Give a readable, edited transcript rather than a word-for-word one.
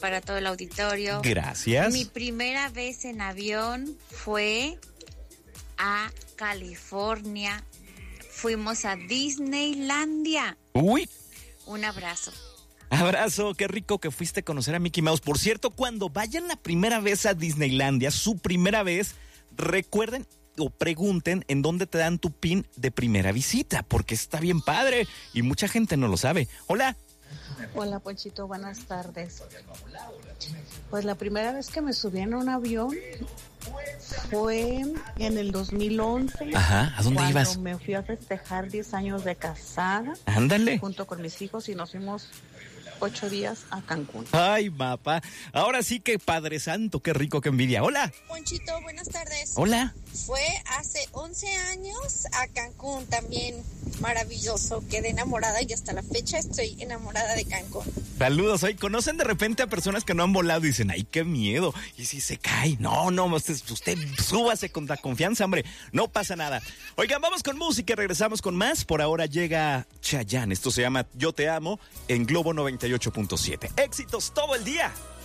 para todo el auditorio. Gracias. Mi primera vez en avión fue a California. Fuimos a Disneylandia. Uy. Un abrazo. Abrazo, qué rico que fuiste a conocer a Mickey Mouse. Por cierto, cuando vayan la primera vez a Disneylandia, su primera vez, recuerden o pregunten en dónde te dan tu pin de primera visita, porque está bien padre y mucha gente no lo sabe. Hola. Hola, Ponchito, buenas tardes. Pues la primera vez que me subí en un avión fue en el 2011. Ajá, ¿a dónde ibas? Cuando me fui a festejar 10 años de casada. Ándale. Junto con mis hijos y nos fuimos 8 días a Cancún. Ay, papá. Ahora sí que Padre Santo, qué rico, qué envidia. Hola. Ponchito, buenas tardes. Hola. Fue hace 11 años a Cancún también. Maravilloso. Quedé enamorada y hasta la fecha estoy enamorada de Cancún. Saludos. Hoy conocen de repente a personas que no han volado y dicen, ay, qué miedo. Y si se cae, no, usted súbase con la confianza, hombre. No pasa nada. Oigan, vamos con música y regresamos con más. Por ahora llega Chayanne. Esto se llama Yo Te Amo en Globo 98.7. Éxitos todo el día.